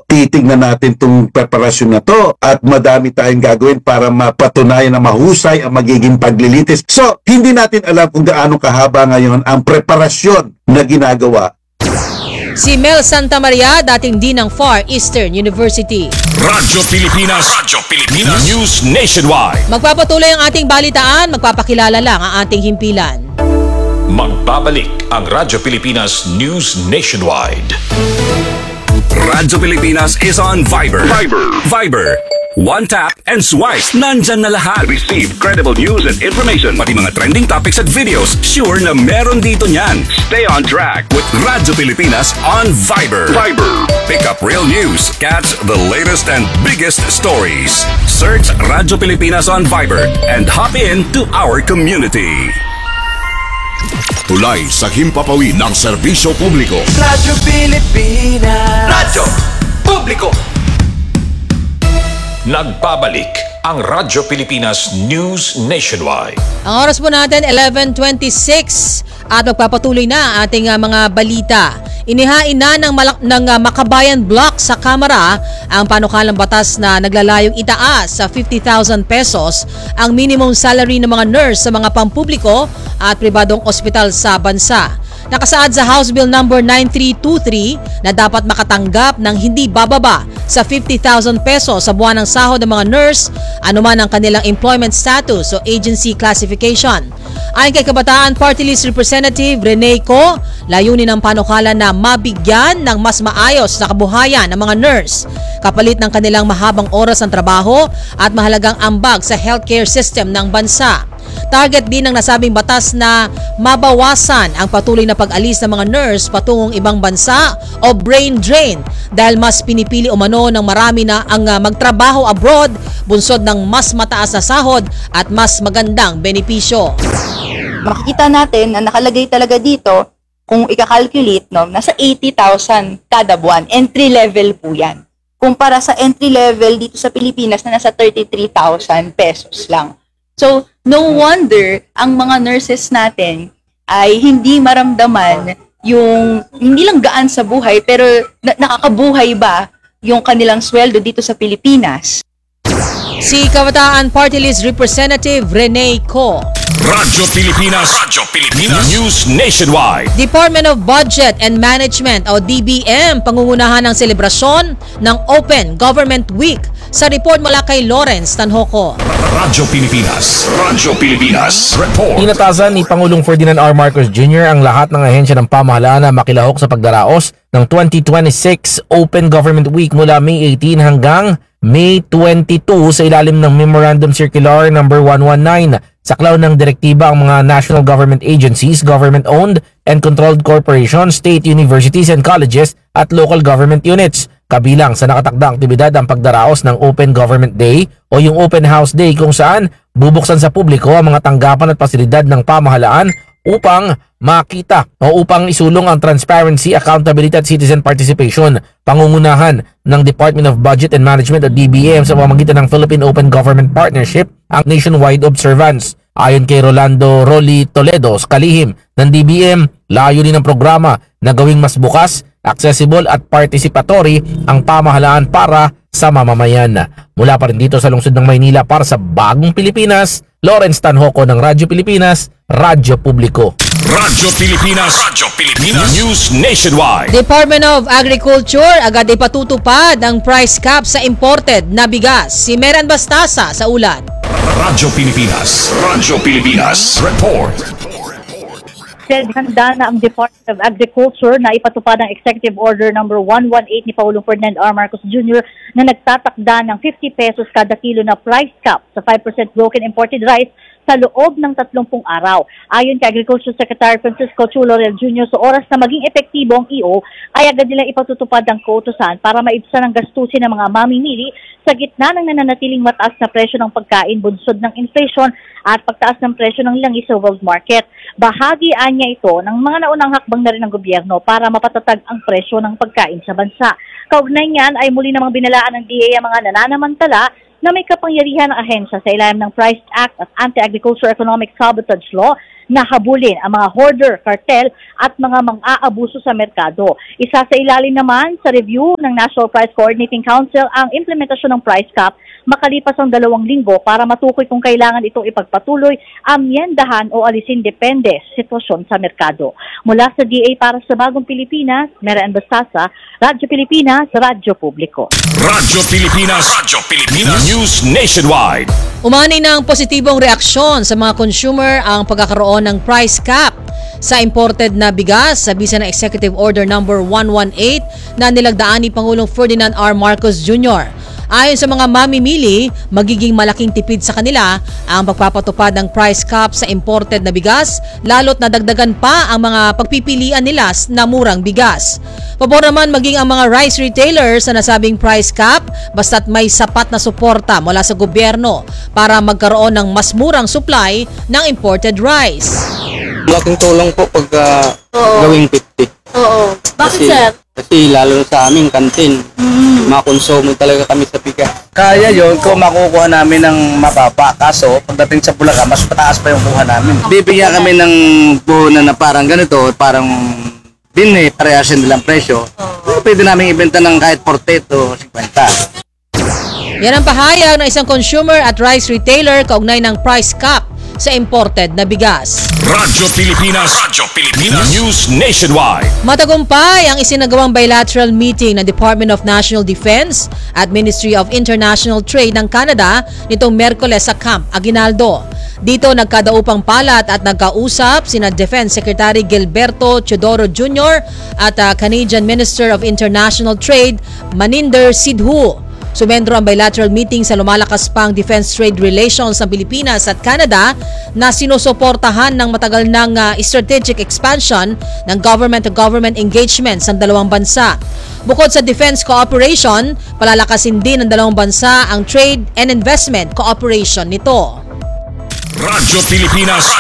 So, titignan natin itong preparasyon na to at madami tayong gagawin para mapatunayan na mahusay ang magiging paglilitis. So, hindi natin alam kung gaano kahaba ngayon ang preparasyon na ginagawa. Si Mel Santamaria, dating dean ng Far Eastern University. Radyo Pilipinas News Nationwide. Magpapatuloy ang ating balitaan, magpapakilala lang ang ating himpilan. Magbabalik ang Radyo Pilipinas News Nationwide. Radyo Pilipinas is on Viber. One tap and swipe. Nandyan na lahat. Receive credible news and information. Pati mga trending topics at videos. Sure na meron dito niyan. Stay on track with Radyo Pilipinas on Viber. Pick up real news. Catch the latest and biggest stories. Search Radyo Pilipinas on Viber and hop in to our community. Tulay sa himpapawid ng serbisyo publiko. Radyo Pilipinas. Radyo Publiko. Nagbabalik ang Radyo Pilipinas News Nationwide. Ang oras po natin, 11:26 at magpapatuloy na ating mga balita. Inihain na ng Makabayan Block sa Kamara ang panukalang batas na naglalayong itaas sa 50,000 pesos ang minimum salary ng mga nurse sa mga pampubliko at pribadong ospital sa bansa. Nakasaad sa House Bill number 9323 na dapat makatanggap ng hindi bababa sa 50,000 pesos sa buwan ng sahod ng mga nurse, anuman ang kanilang employment status o agency classification. Ayon kay Kabataan Party List Representative Rene Co, layunin ng panukala na mabigyan ng mas maayos na kabuhayan ng mga nurse, kapalit ng kanilang mahabang oras ng trabaho at mahalagang ambag sa healthcare system ng bansa. Target din ng nasabing batas na mabawasan ang patuloy na pag-alis ng mga nurse patungong ibang bansa o brain drain dahil mas pinipili umano ng marami na ang magtrabaho abroad bunsod ng mas mataas na sahod at mas magandang benepisyo. Makikita natin na nakalagay talaga dito, kung ika-calculate, no, nasa 80,000 kada buwan. Entry level po yan. Kumpara sa entry level dito sa Pilipinas na nasa 33,000 pesos lang. So, no wonder ang mga nurses natin ay hindi maramdaman yung hindi lang gaan sa buhay pero nakakabuhay ba yung kanilang sweldo dito sa Pilipinas. Si Kabataan Party List Representative Rene Co. Radyo Pilipinas News Nationwide. Department of Budget and Management o DBM pangungunahan ng selebrasyon ng Open Government Week. Sa report mula kay Lawrence Tanhoco. Radyo Pilipinas Report. Inatasan ni Pangulong Ferdinand R. Marcos Jr. ang lahat ng ahensya ng pamahalaan na makilahok sa pagdaraos ng 2026 Open Government Week mula May 18 hanggang May 22 sa ilalim ng Memorandum Circular No. 119. Saklaw ng direktiba ang mga national government agencies, government-owned and controlled corporations, state universities and colleges at local government units. Kabilang sa nakatakdang aktibidad ang pagdaraos ng Open Government Day o yung Open House Day kung saan bubuksan sa publiko ang mga tanggapan at pasilidad ng pamahalaan upang makita o upang isulong ang transparency, accountability at citizen participation. Pangungunahan ng Department of Budget and Management o DBM sa pamamagitan ng Philippine Open Government Partnership ang nationwide observance. Ayon kay Rolando Rolly Toledo, kalihim ng DBM, layunin ng programa na gawing mas bukas, accessible at participatory ang pamahalaan para sa mamamayan. Mula pa rin dito sa lungsod ng Maynila para sa Bagong Pilipinas, Lawrence Tanhoco ng Radyo Pilipinas, Radyo Publiko. Radyo Pilipinas News Nationwide. Department of Agriculture agad ipatutupad ang price cap sa imported na bigas. Si Meran Bastasa sa ulat. Radyo Pilipinas Report. Handa na ang Department of Agriculture na ipatupad ang Executive Order No. 118 ni Pangulong Ferdinand R. Marcos Jr. na nagtatakda ng 50 pesos kada kilo na price cap sa 5% broken imported rice sa loob ng 30 araw. Ayon kay Agriculture Secretary Francisco Chu Laurel Jr., sa oras na maging epektibo ang EO, ay agad nilang ipatutupad ang kautusan para maibsan ang gastusin ng mga mamimili sa gitna ng nananatiling mataas na presyo ng pagkain bunsod ng inflation at pagtaas ng presyo ng langis sa world market. Bahagi niya ito ng mga naunang hakbang na rin ng gobyerno para mapatatag ang presyo ng pagkain sa bansa. Kaugnay niyan ay muli namang binalaan ng DA ang mga nananamantala na may kapangyarihan ng ahensya sa ilalim ng Price Act at Anti-Agriculture Economic Sabotage Law na habulin ang mga hoarder, cartel at mga mang-aabuso sa merkado. Isa sa ilalim naman sa review ng National Price Coordinating Council ang implementasyon ng price cap makalipas ang 2 linggo para matukoy kung kailangan itong ipagpatuloy, amyendahan o alisin depende sa sitwasyon sa merkado. Mula sa DA para sa Bagong Pilipinas, Mera Bastasa, Radyo Pilipinas, Radyo Publiko. Radyo Pilipinas News Nationwide. Umani ng positibong reaksyon sa mga consumer ang pagkakaroon ng price cap sa imported na bigas sa bisa ng Executive Order number 118 na nilagdaan ni Pangulong Ferdinand R. Marcos Jr. Ayon sa mga mamimili, magiging malaking tipid sa kanila ang pagpapatupad ng price cap sa imported na bigas, lalo't nadagdagan pa ang mga pagpipilian nila na murang bigas. Pabor naman maging ang mga rice retailers sa nasabing price cap basta't may sapat na suporta mula sa gobyerno para magkaroon ng mas murang supply ng imported rice. Malaking tulong po pag gawing 50. Oo. Bakit, sir? Kasi lalo sa aming kantin, makonsumo talaga kami sa bigas. Kaya yon kung makukuha namin ng mababa. Kaso, pagdating sa Bulacan, mas mataas pa yung kuha namin. Bibigyan kami ng puhunan na parang ganito, parang binhi, parehas nilang presyo. Pwede namin ibenta ng kahit 40 o 50. Yan ang pahayag ng isang consumer at rice retailer kaugnay ng price cap sa imported na bigas. Radyo Pilipinas News Nationwide. Matagumpay ang isinagawang bilateral meeting ng Department of National Defense at Ministry of International Trade ng Canada nitong Miyerkules sa Camp Aguinaldo. Dito nagkadaupang palat at nagkausap sina Defense Secretary Gilberto Teodoro Jr. at Canadian Minister of International Trade Maninder Sidhu. Sumendro ang bilateral meeting sa lumalakas pang defense trade relations ng Pilipinas at Canada na sinusuportahan ng matagal ng strategic expansion ng government-to-government engagements ng dalawang bansa. Bukod sa defense cooperation, palalakasin din ng dalawang bansa ang trade and investment cooperation nito. Radyo Pilipinas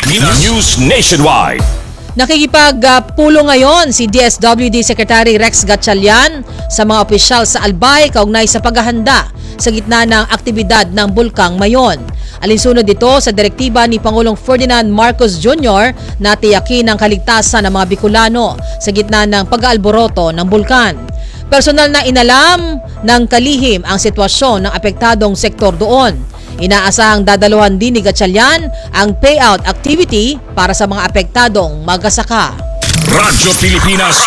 News Nationwide. Nakikipagpulo ngayon si DSWD Secretary Rex Gatchalian sa mga opisyal sa Albay kaugnay sa paghahanda sa gitna ng aktibidad ng Bulkang Mayon. Alinsunod dito sa direktiba ni Pangulong Ferdinand Marcos Jr. na tiyakin ang kaligtasan ng mga Bicolano sa gitna ng pag-aalboroto ng bulkan. Personal na inalam ng kalihim ang sitwasyon ng apektadong sektor doon. Inaasahang dadaluhan din ni Gatchalian ang payout activity para sa mga apektadong magsasaka. Radyo Pilipinas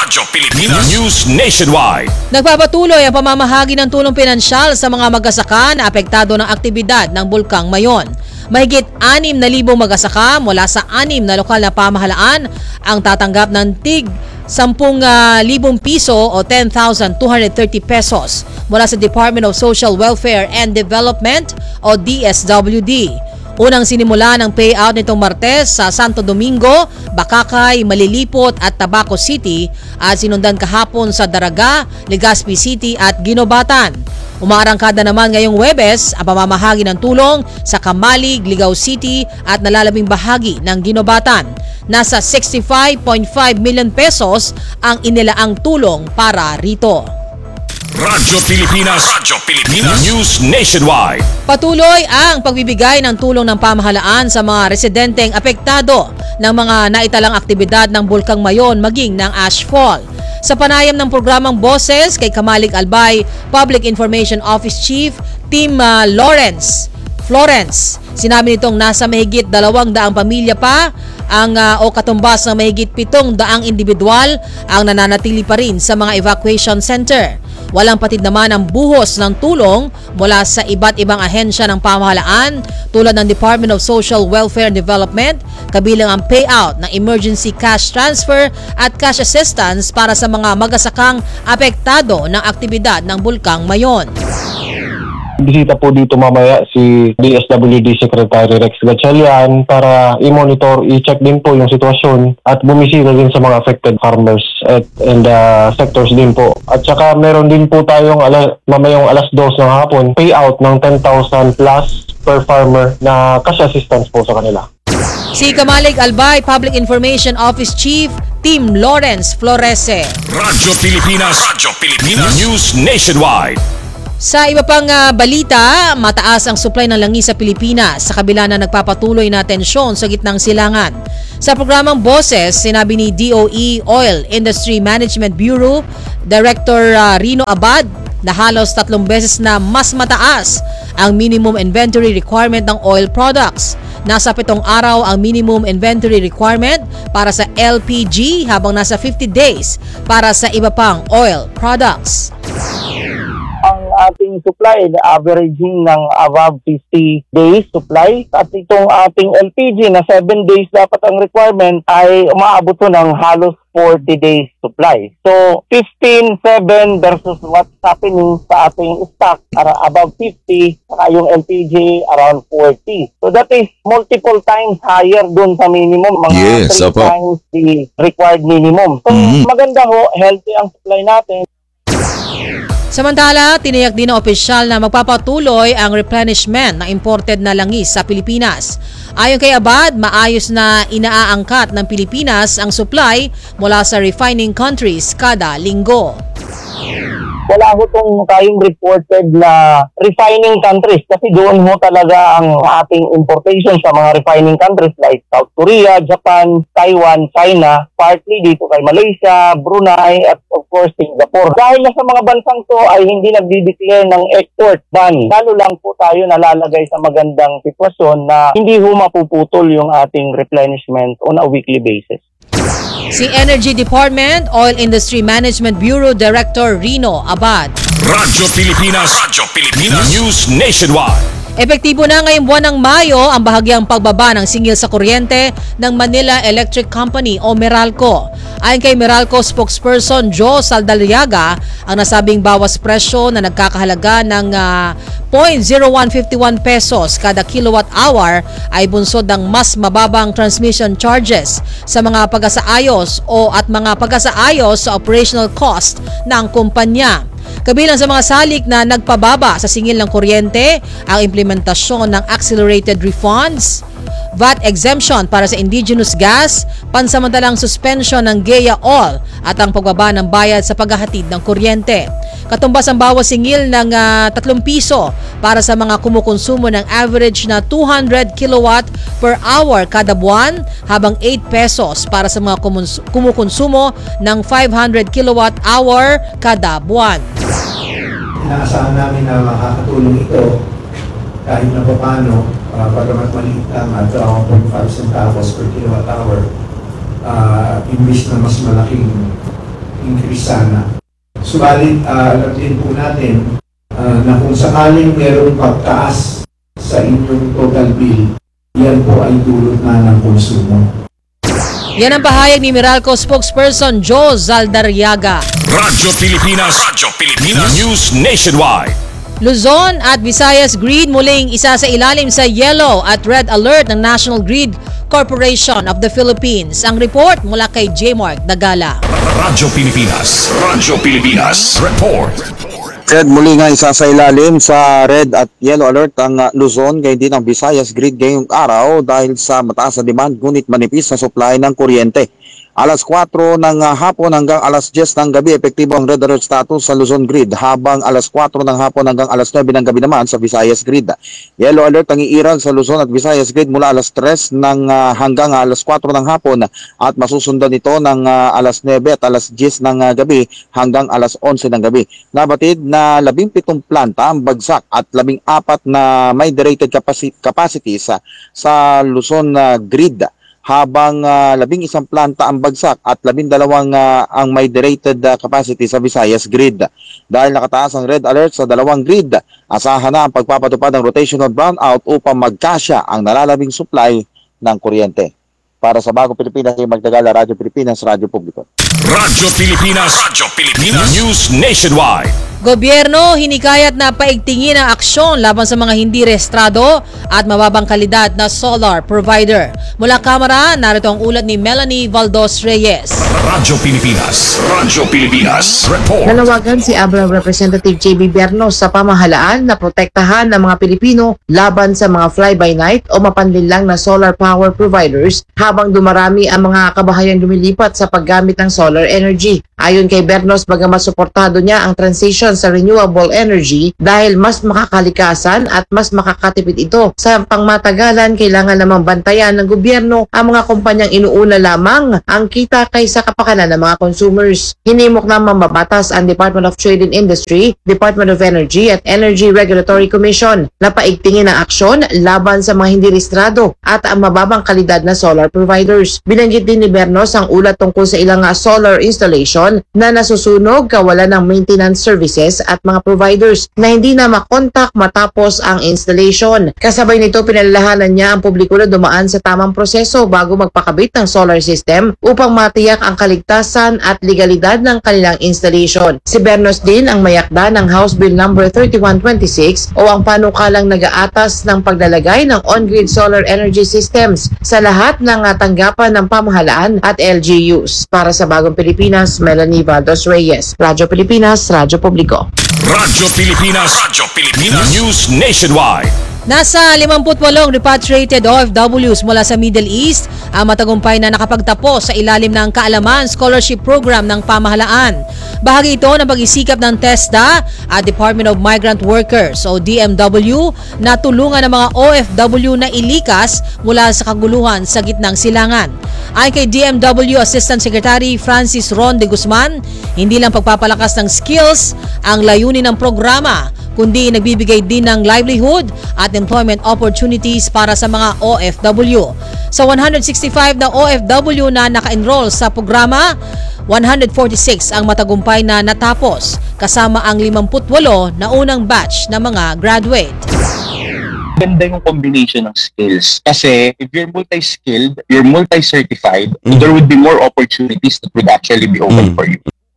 News Nationwide. Nagpapatuloy ang pamamahagi ng tulong pinansyal sa mga magsasaka na apektado ng aktibidad ng Bulkang Mayon. Mahigit 6,000 magsasaka mula sa 6 na lokal na pamahalaan ang tatanggap ng tig 10,000 piso o 10,230 pesos mula sa Department of Social Welfare and Development o DSWD. Unang sinimula ng payout nitong Martes sa Santo Domingo, Bakakay, Malilipot at Tabaco City at sinundan kahapon sa Daraga, Legazpi City at Ginobatan. Umaarangkada naman ngayong Huwebes ang pamamahagi ng tulong sa Kamalig, Ligao City at nalalabing bahagi ng Ginobatan. Nasa 65.5 million pesos ang inilaang tulong para rito. Radyo Pilipinas News Nationwide. Patuloy ang pagbibigay ng tulong ng pamahalaan sa mga residenteng apektado ng mga naitalang aktibidad ng Bulkang Mayon maging ng ashfall. Sa panayam ng programang Boses kay Kamalig Albay Public Information Office Chief Tim Florence, sinabi nitong nasa mahigit 200 pamilya pa ang o katumbas ng mahigit 700 individual ang nananatili pa rin sa mga evacuation center. Walang patid naman ang buhos ng tulong mula sa iba't ibang ahensya ng pamahalaan tulad ng Department of Social Welfare and Development, kabilang ang payout ng emergency cash transfer at cash assistance para sa mga magsasakang apektado ng aktibidad ng Bulkang Mayon. Bisita po dito mamaya si DSWD Secretary Rex Gatchalian para i-monitor, i-check din po yung sitwasyon at bumisita din sa mga affected farmers and sectors din po. At saka meron din po tayong mamayong 2:00 ng hapon payout ng 10,000 plus per farmer na cash assistance po sa kanila. Si Kamalig Albay Public Information Office Chief Tim Lawrence Florese. Radyo Pilipinas News Nationwide. Sa iba pang balita, mataas ang supply ng langis sa Pilipinas sa kabila na nagpapatuloy na tensyon sa gitnang silangan. Sa programang Boses, sinabi ni DOE Oil Industry Management Bureau Director Rino Abad na halos 3 beses na mas mataas ang minimum inventory requirement ng oil products. Nasa 7 araw ang minimum inventory requirement para sa LPG habang nasa 50 days para sa iba pang oil products. Ang ating supply, the averaging ng above 50 days supply. At itong ating LPG na 7 days dapat ang requirement ay umaabot to ng halos 40 days supply. So, 15-7 versus what's happening sa ating stock above 50, saka yung LPG around 40. So, that is multiple times higher dun sa minimum. Mga 3 times the required minimum. So, maganda ho, healthy ang supply natin. Samantala, tiniyak din ng opisyal na magpapatuloy ang replenishment ng imported na langis sa Pilipinas. Ayon kay Abad, maayos na inaaangkat ng Pilipinas ang supply mula sa refining countries kada linggo. Wala ho itong tayong reported na refining countries kasi doon ho talaga ang ating importation sa mga refining countries like South Korea, Japan, Taiwan, China, partly dito kay Malaysia, Brunei at of course Singapore. Dahil na sa mga bansang to ay hindi nagdi-declare ng export ban, lalo lang po tayo nalalagay sa magandang sitwasyon na hindi ho mapuputol yung ating replenishment on a weekly basis. Si Energy Department Oil Industry Management Bureau Director Rino Abad. Radyo Pilipinas News Nationwide. Epektibo na ngayong buwan ng Mayo ang bahagyang pagbaba ng singil sa kuryente ng Manila Electric Company o Meralco. Ayon kay Meralco spokesperson Joe Saldaliaga, ang nasabing bawas presyo na nagkakahalaga ng 0.0151 pesos kada kilowatt hour ay bunsod ng mas mababang transmission charges sa mga pag-asaayos at mga pag-asaayos sa operational cost ng kumpanya. Kabilang sa mga salik na nagpababa sa singil ng kuryente ang implementasyon ng accelerated refunds, VAT exemption para sa indigenous gas, pansamantalang suspension ng GEA-OL at ang pagbaba ng bayad sa paghahatid ng kuryente. Katumbas ang bawas singil ng 3 piso para sa mga kumukonsumo ng average na 200 kilowatt per hour kada buwan habang 8 pesos para sa mga kumukonsumo ng 500 kilowatt hour kada buwan. Inaasahan namin na makakatulong ito kahit na paano, pagamat maliit lang at 1.5 centavos per kilowatt hour, imbis na mas malaking increase sana. Subalit, alam din po natin na kung sakaling mayroong pagtaas sa inyong total bill, yan po ay dulot na ng konsumo. Yan ang pahayag ni Meralco spokesperson Joe Zaldariaga. Radyo Pilipinas News Nationwide. Luzon at Visayas Grid muling isa sa ilalim sa yellow at red alert ng National Grid Corporation of the Philippines. Ang report mula kay J. Mark Dagala. Radyo Pilipinas Report. Fred, muli nga isa sa ilalim sa red at yellow alert ang Luzon, gayon din ang Visayas Grid ngayong araw dahil sa mataas na demand ngunit manipis na supply ng kuryente. Alas 4 ng hapon hanggang alas 10 ng gabi, epektibo ang red alert status sa Luzon Grid, habang alas 4 ng hapon hanggang alas 9 ng gabi naman sa Visayas Grid. Yellow alert ang iiral sa Luzon at Visayas Grid mula alas 3 hanggang alas 4 ng hapon at masusundan ito ng alas 9 at alas 10 ng gabi hanggang alas 11 ng gabi. Nabatid na 17 planta ang bagsak at 14 na may derated capacity sa Luzon Grid, habang 11 planta ang bagsak at 12 ang may derated capacity sa Visayas Grid. Dahil nakataas ang red alert sa dalawang grid, asahan na ang pagpapatupad ng rotational brownout upang magkasya ang nalalabing supply ng kuryente. Para sa Bagong Pilipinas, ay Magdagala, Radyo Pilipinas, Radyo Publiko. Radyo Pilipinas News Nationwide. Gobyerno hinikayat na paigtingin ang aksyon laban sa mga hindi rehistrado at mababang kalidad na solar provider. Mula Kamara, narito ang ulat ni Melanie Valdos Reyes. Radyo Pilipinas Report. Nanawagan si ABRA Representative J.B. Bernos sa pamahalaan na protektahan ng mga Pilipino laban sa mga fly-by-night o mapanlinlang na solar power providers habang dumarami ang mga kabahayang lumilipat sa paggamit ng solar energy. Ayon kay Bernos, bagamat suportado niya ang transition sa renewable energy dahil mas makakalikasan at mas makakatipid ito sa pangmatagalan, kailangan namang bantayan ng gobyerno ang mga kumpanyang inuuna lamang ang kita kaysa kapakanan ng mga consumers. Hinimok namang mabatas ang Department of Trade and Industry, Department of Energy at Energy Regulatory Commission na paigtingin ang aksyon laban sa mga hindi rehistrado at ang mababang kalidad na solar providers. Binanggit din ni Bernos ang ulat tungkol sa ilang solar installation na nasusunog, kawalan ng maintenance services at mga providers na hindi na makontak matapos ang installation. Kasabay nito, pinalalahanan niya ang publiko na dumaan sa tamang proseso bago magpakabit ng solar system upang matiyak ang kaligtasan at legalidad ng kanilang installation. Si Bernos din ang mayakda ng House Bill No. 3126 o ang panukalang nag-aatas ng paglalagay ng on-grid solar energy systems sa lahat ng tanggapan ng pamahalaan at LGUs. Para sa Bagong Pilipinas, Melanie Valdos Reyes, Radyo Pilipinas, Radyo Publiko. Radyo Pilipinas News Nationwide. Nasa 58 repatriated OFWs mula sa Middle East ang matagumpay na nakapagtapos sa ilalim ng Kaalaman Scholarship Program ng pamahalaan. Bahagi ito ng pag-isikap ng TESDA at Department of Migrant Workers o DMW na tulungan ng mga OFW na ilikas mula sa kaguluhan sa gitnang silangan. Ayon kay DMW Assistant Secretary Francis Ron de Guzman, hindi lang pagpapalakas ng skills ang layunin ng programa, kundi nagbibigay din ng livelihood at employment opportunities para sa mga OFW. Sa 165 na OFW na naka-enroll sa programa, 146 ang matagumpay na natapos, kasama ang 58 na unang batch na mga graduate. Ganda yung combination ng skills. Kasi if you're multi-skilled, you're multi-certified, there would be more opportunities that would actually be open for you.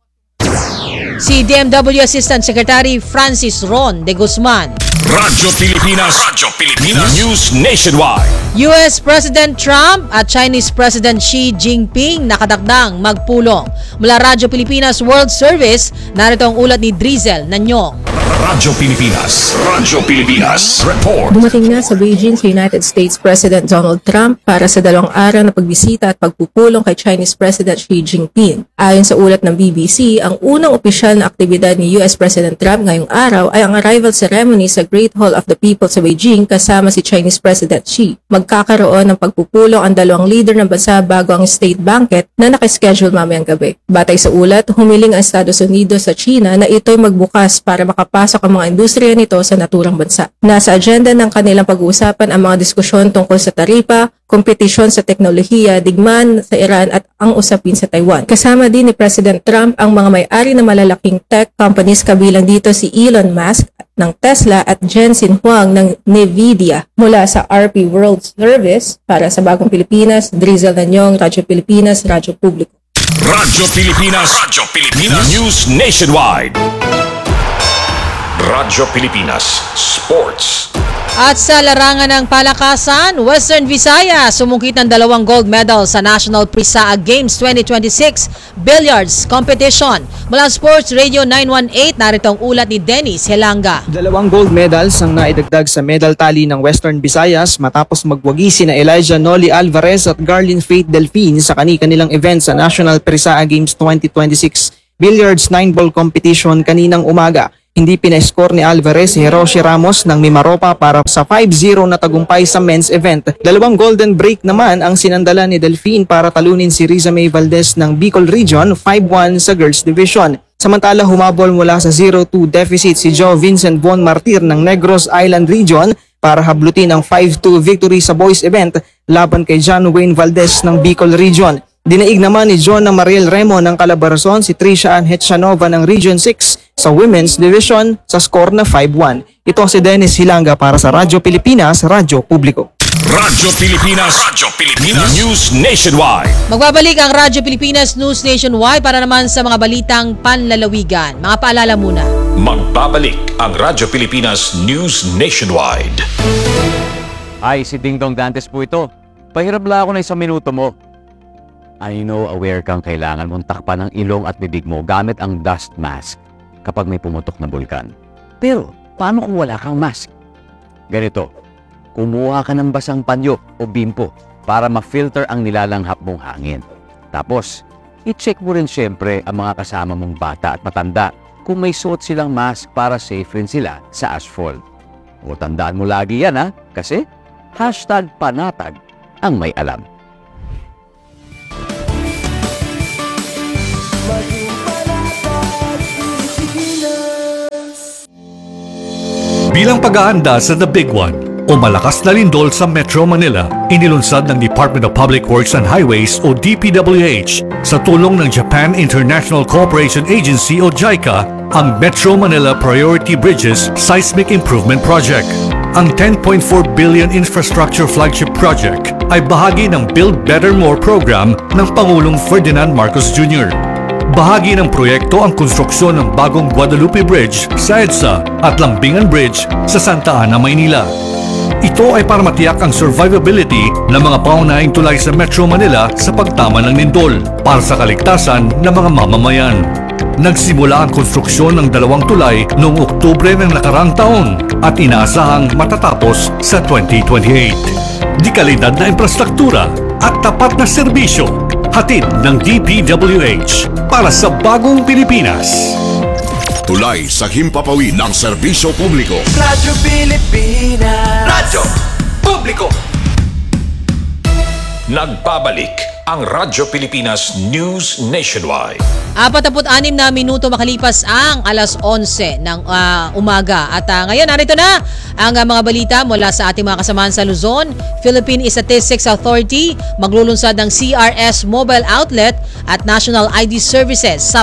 Si DMW Assistant Secretary Francis Ron de Guzman. Radyo Pilipinas News Nationwide. US President Trump at Chinese President Xi Jinping nakadakdang magpulong. Mula Radyo Pilipinas World Service, narito ang ulat ni Drizel Nanyong. Radyo Pilipinas Report. Dumating na sa Beijing si United States President Donald Trump para sa 2 araw na pagbisita at pagpupulong kay Chinese President Xi Jinping. Ayon sa ulat ng BBC, ang unang opisyal na aktibidad ni US President Trump ngayong araw ay ang arrival ceremony sa Great Hall of the People sa Beijing kasama si Chinese President Xi. Magkakaroon ng pagpupulong ang 2 leader ng bansa bago ang state banquet na nakaschedule mamayang gabi. Batay sa ulat, humiling ang Estados Unidos sa China na ito'y magbukas para makapasok ang mga industriya nito sa naturang bansa. Nasa agenda ng kanilang pag-uusapan ang mga diskusyon tungkol sa taripa, kompetisyon sa teknolohiya, digmaan sa Iran at ang usapin sa Taiwan. Kasama din ni President Trump ang mga may-ari ng malalaking tech companies, kabilang dito si Elon Musk ng Tesla at Jensen Huang ng Nvidia. Mula sa RP World Service, para sa Bagong Pilipinas, Drizel Nanyong, Radyo Pilipinas, Radyo Publiko. Radyo Pilipinas News Nationwide. Radyo Pilipinas Sports. At sa larangan ng palakasan, Western Visayas sumungkit ng 2 gold medal sa National Prisaa Games 2026 Billiards Competition. Mula Sports Radio 918, narito ang ulat ni Dennis Helanga. 2 gold medals ang naidagdag sa medal tally ng Western Visayas matapos magwagi sina Elijah Noli Alvarez at Garlin Faith Delfin sa kanilang event sa National Prisaa Games 2026 Billiards 9-ball competition kaninang umaga. Hindi pina-score ni Alvarez si Hiroshi Ramos ng Mimaropa para sa 5-0 na tagumpay sa men's event. 2 golden break naman ang sinandala ni Delfin para talunin si Riza May Valdez ng Bicol Region 5-1 sa girls division. Samantala, humabol mula sa 0-2 deficit si Joe Vincent Von Martir ng Negros Island Region para hablutin ang 5-2 victory sa boys event laban kay John Wayne Valdez ng Bicol Region. Dinaig naman ni John Mariel Remo ng Calabarzon si Trisha Ann Hetchanova ng Region 6 sa Women's Division sa score na 5-1. Ito si Dennis Hilanga para sa Radyo Pilipinas, Radyo Publiko. Radyo Pilipinas News Nationwide. Magbabalik ang Radyo Pilipinas News Nationwide para naman sa mga balitang panlalawigan. Mga paalala muna. Magbabalik ang Radyo Pilipinas News Nationwide. Ay, si Ding Dong Dantes po ito. Pahirap lang ako na 1 minuto mo. I know aware kang kailangan mong takpan ang ilong at bibig mo gamit ang dust mask kapag may pumutok na bulkan. Pero, paano kung wala kang mask? Ganito, kumuha ka ng basang panyo o bimpo para ma-filter ang nilalanghap mong hangin. Tapos, i-check mo rin syempre ang mga kasama mong bata at matanda kung may suot silang mask para safe rin sila sa asphalt. O tandaan mo lagi yan kasi #panatag ang may alam. Bilang pag-aanda sa The Big One o malakas na lindol sa Metro Manila, inilunsad ng Department of Public Works and Highways o DPWH sa tulong ng Japan International Cooperation Agency o JICA ang Metro Manila Priority Bridges Seismic Improvement Project. Ang 10.4 billion infrastructure flagship project ay bahagi ng Build Better More program ng Pangulong Ferdinand Marcos Jr. Bahagi ng proyekto ang konstruksyon ng bagong Guadalupe Bridge sa EDSA at Lambingan Bridge sa Santa Ana, Maynila. Ito ay para matiyak ang survivability ng mga pangunahing tulay sa Metro Manila sa pagtama ng lindol para sa kaligtasan ng mga mamamayan. Nagsimula ang konstruksyon ng 2 tulay noong Oktubre ng nakarang taon at inaasahang matatapos sa 2028. Di kalidad na infrastruktura at tapat na serbisyo, hatid ng DPWH para sa bagong Pilipinas. Tulay sa himpapawid ng serbisyo publiko. Radyo Pilipinas. Radyo Publiko. Nagbabalik ang Radyo Pilipinas News Nationwide. 46 na minuto makalipas ang alas 11 ng umaga. At ngayon, narito na ang mga balita mula sa ating mga kasamahan sa Luzon. Philippine Statistics Authority maglulunsad ng CRS Mobile Outlet at National ID Services sa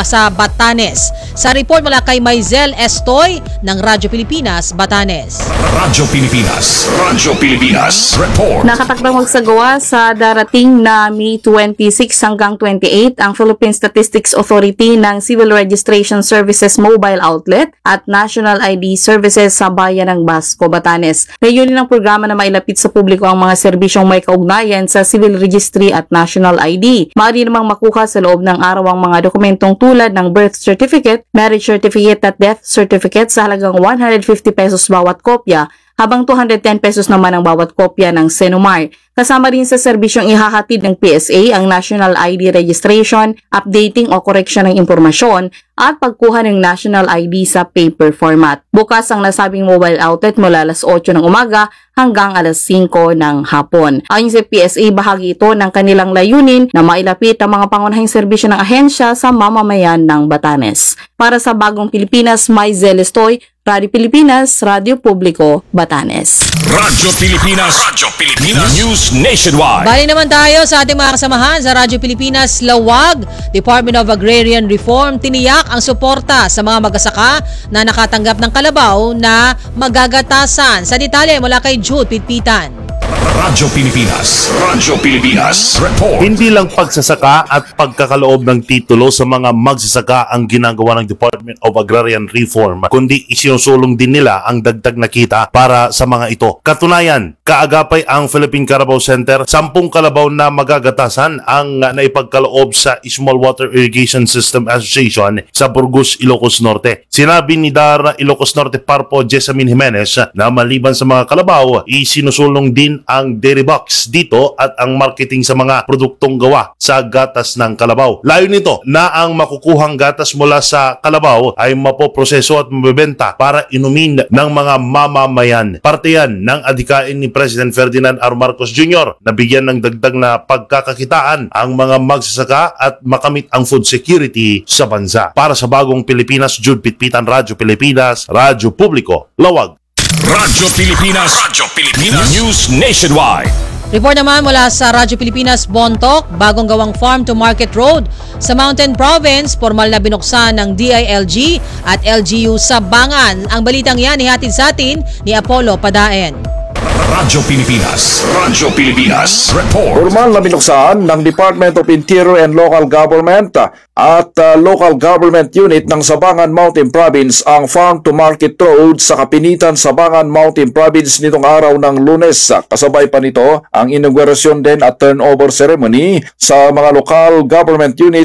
Batanes. Sa report mula kay Maisel Estoy ng Radyo Pilipinas, Batanes. Radyo Pilipinas. Radyo Pilipinas. Report. Nakatakdang magsagawa sa darating na May 26 hanggang 28 ang Philippine Statistics Authority ng Civil Registration Services Mobile Outlet at National ID Services sa bayan ng Basco, Batanes. Layunin ng programa na mailapit sa publiko ang mga serbisyong may kaugnayan sa Civil Registry at National ID. Maaari namang makuha sa loob ng araw ang mga dokumentong tulad ng birth certificate, marriage certificate at death certificate sa halagang 150 pesos bawat kopya, habang 210 pesos naman ang bawat kopya ng Senomar. Kasama rin sa serbisyong ihahatid ng PSA ang National ID registration, updating o correction ng impormasyon at pagkuha ng National ID sa paper format. Bukas ang nasabing mobile outlet mula alas 8 ng umaga hanggang alas 5 ng hapon. Ayon sa PSA, bahagi ito ng kanilang layunin na mailapit ang mga pangunahing serbisyo ng ahensya sa mamamayan ng Batanes. Para sa Bagong Pilipinas, Maisel Estoy, Radio Pilipinas, Radio Publiko, Batanes. Radyo Pilipinas. Radyo Pilipinas News Nationwide. Bali naman tayo sa ating mga kasamahan sa Radyo Pilipinas, Lawag. Department of Agrarian Reform tiniyak ang suporta sa mga magsasaka na nakatanggap ng kalabaw na magagatasan. Sa detalye mula kay Jude Pitpitan. Radyo Pilipinas. Radyo Pilipinas. Report. Hindi lang pagsasaka at pagkakaloob ng titulo sa mga magsasaka ang ginagawa ng Department of Agrarian Reform, kundi isinusulong din nila ang dagdag na kita para sa mga ito. Katunayan, kaagapay ang Philippine Carabao Center, 10 kalabaw na magagatasan ang naipagkaloob sa Small Water Irrigation System Association sa Burgos, Ilocos Norte. Sinabi ni Dar Ilocos Norte Parpo Jessamine Jimenez na maliban sa mga kalabaw, isinusulong din ang dairy box dito at ang marketing sa mga produktong gawa sa gatas ng kalabaw. Layo nito na ang makukuhang gatas mula sa kalabaw ay mapoproseso at mabebenta para inumin ng mga mamamayan. Parte yan ng adhikain ni President Ferdinand R. Marcos Jr. na bigyan ng dagdag na pagkakakitaan ang mga magsasaka at makamit ang food security sa bansa. Para sa Bagong Pilipinas, Jude Pitpitan, Radyo Pilipinas, Radyo Publiko, Lawag. Radyo Pilipinas. Radyo Pilipinas News Nationwide. Report naman mula sa Radyo Pilipinas, Bontoc, bagong gawang Farm to Market Road sa Mountain Province, formal na binuksan ng DILG at LGU sa Bangan. Ang balitang yan ihatid sa atin ni Apollo Padaen. Radyo Pilipinas. Radyo Pilipinas. Report. Formal na binuksan ng Department of Interior and Local Government at Local Government Unit ng Sabangan Mountain Province ang Farm to Market Road sa Kapinitan, Sabangan Mountain Province nitong araw ng Lunes. Kasabay pa nito ang inaugurasyon din at turnover ceremony sa mga local government units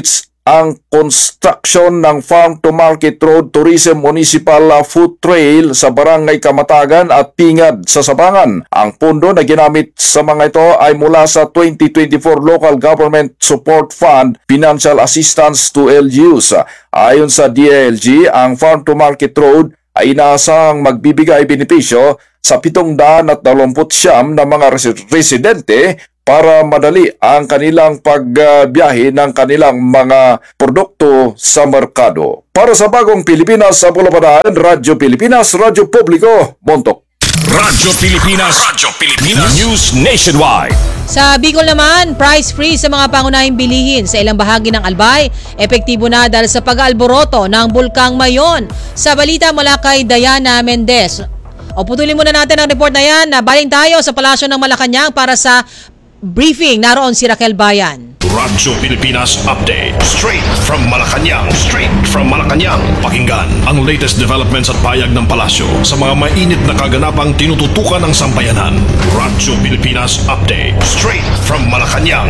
ang construction ng Farm to Market Road Tourism Municipal Food Trail sa Barangay Kamatagan at Pingad sa Sabangan. Ang pondo na ginamit sa mga ito ay mula sa 2024 Local Government Support Fund Financial Assistance to LGUs. Ayon sa DILG, ang Farm to Market Road ay inaasahang magbibigay benepisyo sa 729 na mga residente para madali ang kanilang pagbiyahe ng kanilang mga produkto sa merkado. Para sa Bagong Pilipinas sa Bulapadaan, Radyo Pilipinas, Radyo Publiko, Montok. Radyo Pilipinas News Nationwide. Sa Bicol naman, price freeze sa mga pangunahing bilihin sa ilang bahagi ng Albay. Epektibo na dahil sa pag-aalboroto ng Bulkang Mayon. Sa balita mula kay Diana Mendez. O putulin muna natin ang report na yan. Baling tayo sa Palasyo ng Malacanang para sa briefing. Naroon si Raquel Bayan. Radyo Pilipinas Update. Straight from Malacanang. Pakinggan ang latest developments at payag ng palasyo sa mga mainit na kaganapang tinututukan ng sambayanan. Radyo Pilipinas Update. Straight from Malacanang.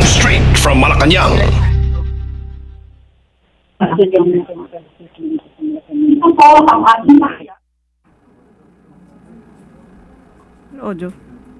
Audio.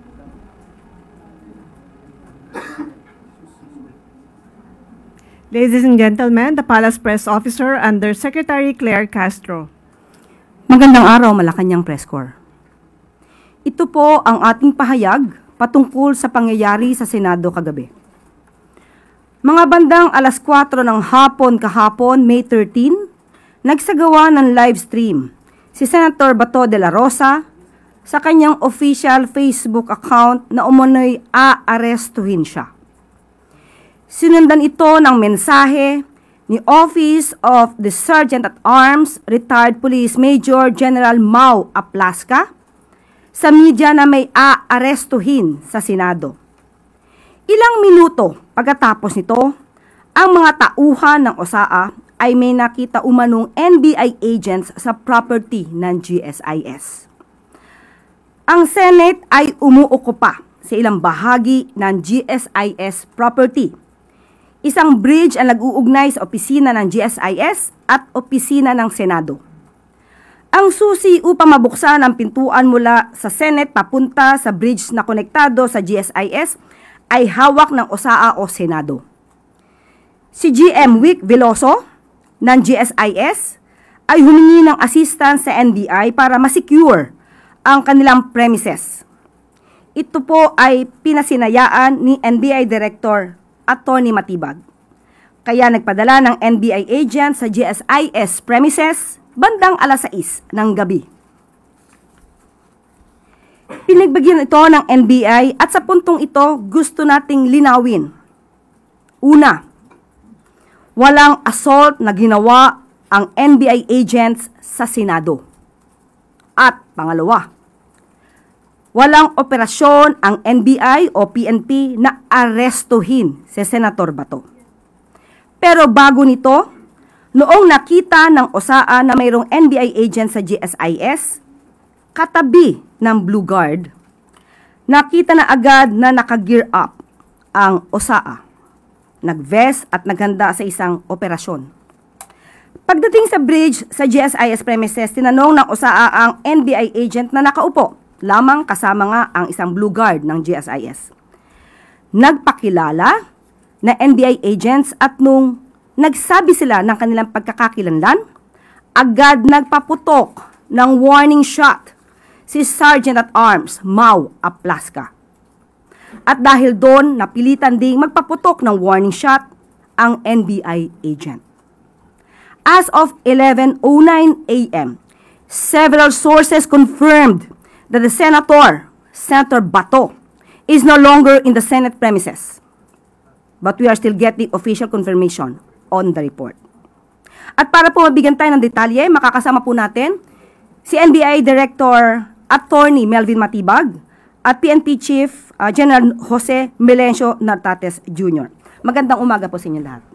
Ladies and gentlemen, the Palace Press Officer under Secretary Claire Castro. Magandang araw, Malacanang Press Corps. Ito po ang ating pahayag patungkol sa pangyayari sa Senado kagabi. Mga bandang alas 4 ng hapon kahapon, May 13, nagsagawa ng live stream si Senator Bato de la Rosa sa kanyang official Facebook account na umano'y aarestuhin siya. Sinundan ito ng mensahe ni Office of the Sergeant at Arms, Retired Police Major General Mau Aplaska sa media na may aarestuhin sa Senado. Ilang minuto pagkatapos nito, ang mga tauhan ng OSAA ay may nakita umanong NBI agents sa property ng GSIS. Ang Senate ay umuokupa sa ilang bahagi ng GSIS property. Isang bridge ang nag-uugnay sa opisina ng GSIS at opisina ng Senado. Ang susi upang mabuksan ang pintuan mula sa Senate papunta sa bridge na konektado sa GSIS ay hawak ng OSAA o Senado. Si GM Wick Veloso ng GSIS ay humingi ng assistance sa NBI para masecure ang kanilang premises. Ito po ay pinasinayaan ni NBI Director Atty. Matibag. Kaya nagpadala ng NBI agent sa GSIS premises bandang alas 6 ng gabi. Pinagbagyan ito ng NBI at sa puntong ito gusto nating linawin. Una, walang assault na ginawa ang NBI agents sa Senado. At pangalawa, walang operasyon ang NBI o PNP na arestuhin si Senator Bato. Pero bago nito, noong nakita ng OSAA na mayroong NBI agent sa GSIS, katabi ng Blue Guard, nakita na agad na naka-gear up ang OSAA. Nag-vest at naghanda sa isang operasyon. Pagdating sa bridge sa GSIS premises, tinanong ng OSAA ang NBI agent na nakaupo lamang kasama nga ang isang Blue Guard ng GSIS. Nagpakilala na NBI agents at nung nagsabi sila ng kanilang pagkakakilanlan, agad nagpaputok ng warning shot si Sergeant at Arms Mau Aplaska. At dahil doon, napilitan ding magpaputok ng warning shot ang NBI agent. As of 11:09 a.m., several sources confirmed that the Senator Bato, is no longer in the Senate premises. But we are still getting official confirmation on the report. At para po mabigyan tayo ng detalye, makakasama po natin si NBI Director Atty. Melvin Matibag at PNP Chief General Jose Melencio Nartates Jr. Magandang umaga po sa inyo lahat.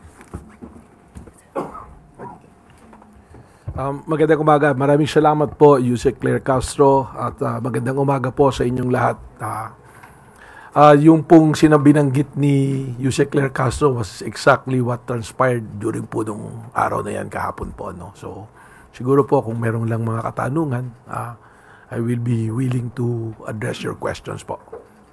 Magandang umaga. Maraming salamat po, Yusek Claire Castro, at magandang umaga po sa inyong lahat. Yung pong sinabinanggit ni Yusek Claire Castro was exactly what transpired during po nung araw na yan kahapon po. No? So, siguro po kung merong lang mga katanungan, I will be willing to address your questions po.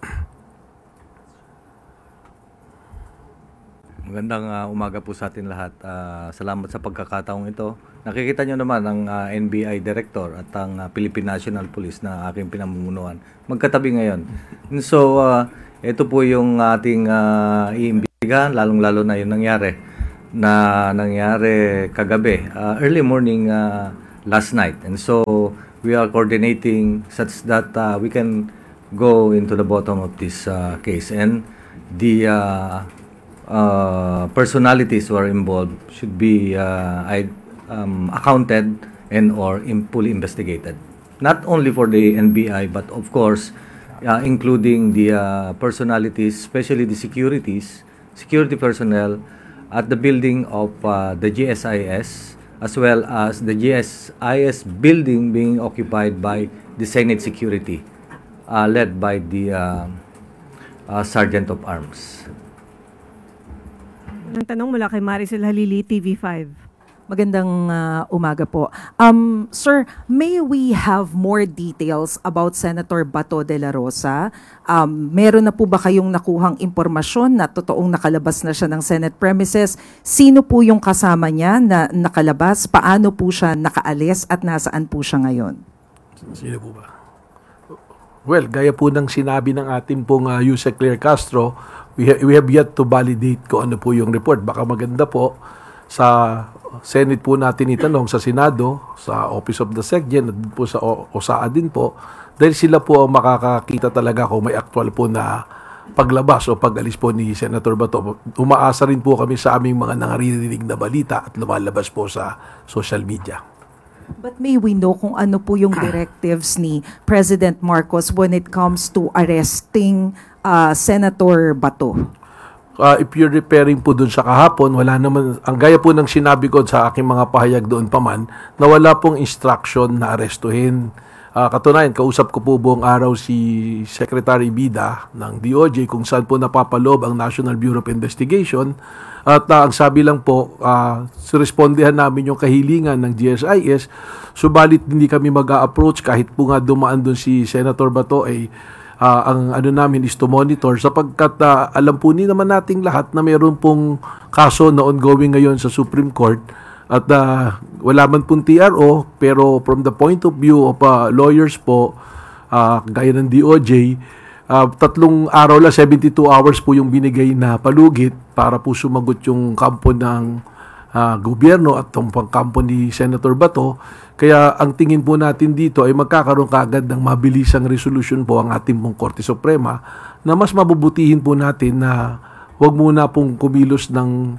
Magandang umaga po sa atin lahat. Salamat sa pagkakataong ito. Nakikita nyo naman ang NBI Director at ang Philippine National Police na aking pinamumunuan. Magkatabi ngayon. And so, ito po yung ating iimbestigahan, lalong-lalo na yung nangyari kagabi, early morning last night. And so, we are coordinating such that we can go into the bottom of this case. And the personalities who are involved should be accounted and or fully investigated. Not only for the NBI, but of course, including the personalities, especially the security personnel at the building of the GSIS, as well as the GSIS building being occupied by the Senate Security, led by the Sergeant of Arms. Ang tanong mula kay Maricel Halili, TV5. Magandang umaga po. Sir, may we have more details about Senator Bato de la Rosa? Meron na po ba kayong nakuhang impormasyon na totoong nakalabas na siya ng Senate premises? Sino po yung kasama niya na nakalabas? Paano po siya nakaalis at nasaan po siya ngayon? Sino po ba? Well, gaya po ng sinabi ng ating pong Yusek Claire Castro, we have yet to validate kung ano po yung report. Baka maganda po sa Senate po natin itanong, sa Senado, sa Office of the SecGen, at po sa OSAA din po, dahil sila po ang makakakita talaga kung may actual po na paglabas o pag-alis po ni Senator Bato. Umaasa rin po kami sa aming mga nangarinig na balita at lumalabas po sa social media. But may we know kung ano po yung directives ni President Marcos when it comes to arresting Senator Bato? If you're referring po dun sa kahapon, wala naman, ang gaya po ng sinabi ko sa aking mga pahayag doon pa man, na wala pong instruction na arestuhin. Katunayan, kausap ko po buong araw si Secretary Bida ng DOJ kung saan po napapaloob ang National Bureau of Investigation. At ang sabi lang po, respondihan namin yung kahilingan ng GSIS, subalit hindi kami mag-a-approach kahit po nga dumaan doon si Senator Bato ay ang ano namin is to monitor sapagkat alam po ni naman nating lahat na mayroon pong kaso na ongoing ngayon sa Supreme Court at wala man pong TRO, pero from the point of view of lawyers po, gaya ng DOJ, 3 araw lang, 72 hours po yung binigay na palugit para po sumagot yung kampo ng gobyerno at yung pangkampo ni Senator Bato. Kaya ang tingin po natin dito ay magkakaroon kaagad ng mabilisang resolution po ang ating pong Korte Suprema na mas mabubutihin po natin na wag muna pong kumilos ng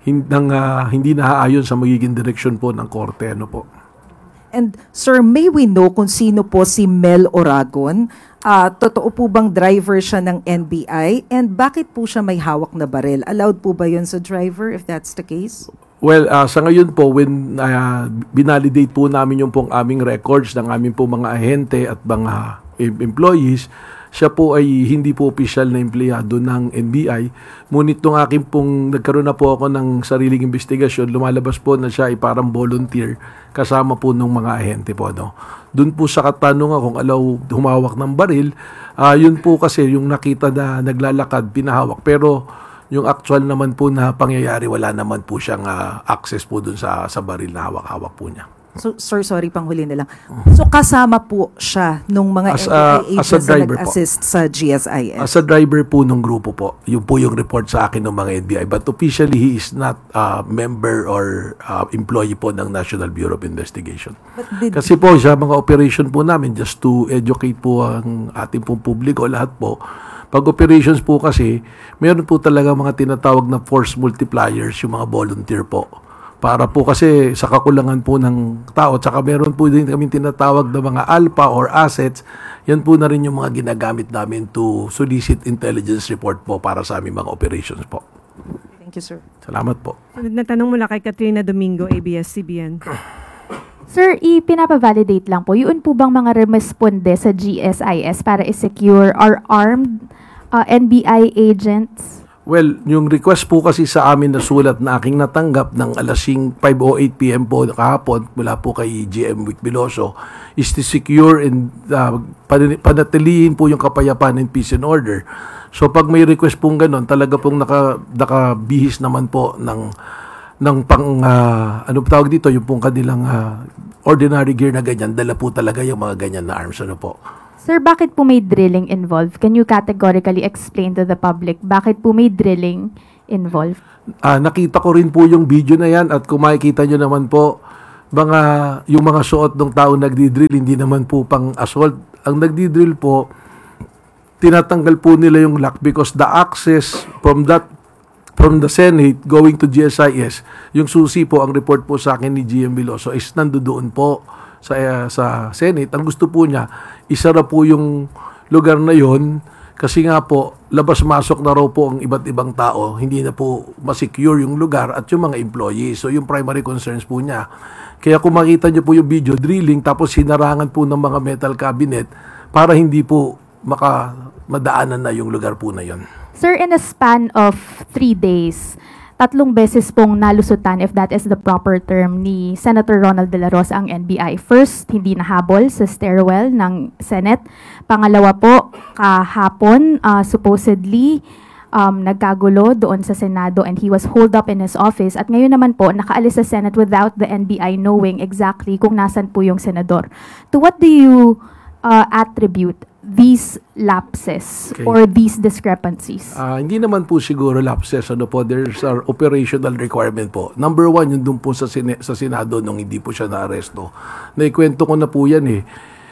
hindi naaayon sa magiging direksyon po ng Korte. Ano po? And sir, may we know kung sino po si Mel Oragon? Totoo po bang driver siya ng NBI? And bakit po siya may hawak na baril? Allowed po ba yun sa driver if that's the case? Well, sa ngayon po, when binalidate po namin yung pong aming records ng aming po mga ahente at mga employees, siya po ay hindi po opisyal na empleyado ng NBI. Ngunit nung aking pong nagkaroon na po ako ng sariling investigasyon, lumalabas po na siya ay parang volunteer kasama po ng mga ahente po. No? Doon po sa katanungan kung alaw humawak ng baril, yun po kasi yung nakita na naglalakad, pinahawak. Pero yung actual naman po na pangyayari, wala naman po siyang access po dun sa baril na hawak-hawak po niya. So, sir, sorry, panghuli na lang. So, kasama po siya nung mga NBI agents na nag-assist sa GSIS? As a driver po nung grupo po. Yun po yung report sa akin ng mga NBI. But officially, he is not a member or employee po ng National Bureau of Investigation. Kasi po, sa mga operation po namin, just to educate po ang ating pong publiko, lahat po, pag operations po kasi, meron po talaga mga tinatawag na force multipliers, yung mga volunteer po. Para po kasi sa kakulangan po ng tao, tsaka meron po din kami tinatawag na mga alpha or assets, yan po na rin yung mga ginagamit namin to solicit intelligence report po para sa aming mga operations po. Thank you, sir. Salamat po. Sunod na tanong mula kay Katrina Domingo, ABS-CBN. Sir, ipinapavalidate lang po, yun po bang mga responde sa GSIS para i-secure or armed NBI agents? Well, yung request po kasi sa amin na sulat na aking natanggap ng alas 5:08 PM po kahapon mula po kay GM Vic Veloso is to secure and panatilihin po yung kapayapaan and peace and order. So pag may request pong ganun, talaga pong nakabihis naman po ng ano tawag dito, yung pong kanilang ordinary gear na ganyan, dala po talaga yung mga ganyan na arms. Ano po? Sir, bakit po may drilling involved? Can you categorically explain to the public bakit po may drilling involved? Nakita ko rin po yung video na yan at kung makikita nyo naman po, yung mga suot ng tao nagdi-drill, hindi naman po pang assault. Ang nagdi-drill po, tinatanggal po nila yung lock because the access from the Senate going to GSIS, yung susi po, ang report po sa akin ni GM Veloso is nandoon po sa Senate. Ang gusto po niya, isara po yung lugar na yon kasi nga po, labas-masok na raw po ang iba't ibang tao. Hindi na po masecure yung lugar at yung mga employees. So yung primary concerns po niya. Kaya kung makita niyo po yung video, drilling, tapos hinarangan po ng mga metal cabinet para hindi po madaanan na yung lugar po na yon. Sir, in a span of 3 days, 3 beses pong nalusutan, if that is the proper term, ni Senator Ronald De La Rosa ang NBI. First, hindi nahabol sa stairwell ng Senate. Pangalawa po, kahapon, supposedly, nagkagulo doon sa Senado and he was holed up in his office. At ngayon naman po, nakaalis sa Senate without the NBI knowing exactly kung nasan po yung senador. To what do you attribute these lapses or these discrepancies? Hindi naman po siguro lapses. There's our operational requirement po. Number 1, yun doon po sa Senado nung hindi po siya na-aresto. Naikwento ko na po yan eh.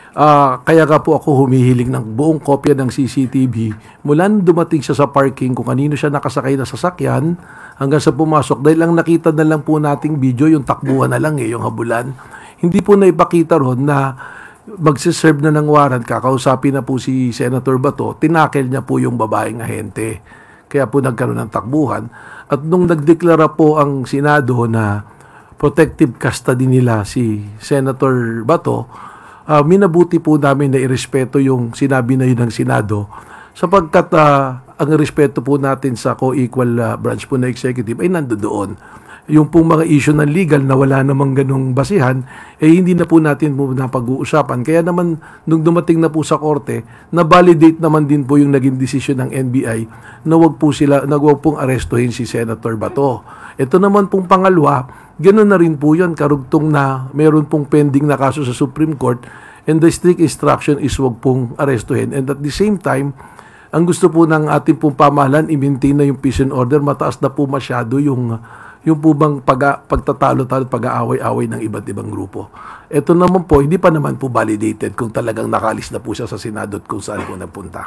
Kaya ka po ako humihiling ng buong kopya ng CCTV mula nung dumating siya sa parking kung kanino siya nakasakay na sasakyan hanggang sa pumasok. Dahil ang nakita na lang po nating video, yung takbuhan na lang yung habulan. Hindi po naipakita ron na magsiserve na ng warrant, kakausapin na po si Senator Bato, tinakel niya po yung babaeng ahente. Kaya po nagkaroon ng takbuhan. At nung nagdeklara po ang Senado na protective custody nila si Senator Bato, minabuti po namin na irespeto yung sinabi na yun ng Senado sapagkat ang respeto po natin sa co-equal branch po na executive ay nandoon. Yung pong mga issue ng legal na wala namang ganong basihan, hindi na po natin po napag-uusapan. Kaya naman, nung dumating na po sa korte, na-validate naman din po yung naging desisyon ng NBI na wag pong arestuhin si Senator Bato. Ito naman pong pangalawa, ganoon na rin po yun, karugtong na meron pong pending na kaso sa Supreme Court and the strict instruction is wag pong arestuhin. And at the same time, ang gusto po ng ating pong pamahalaan, i-maintain na yung peace and order, mataas na po masyado yung po bang pagtatalo-talo, pag-aaway-away ng iba't ibang grupo. Ito naman po, hindi pa naman po validated kung talagang nakalis na po siya sa Senado at kung saan po napunta.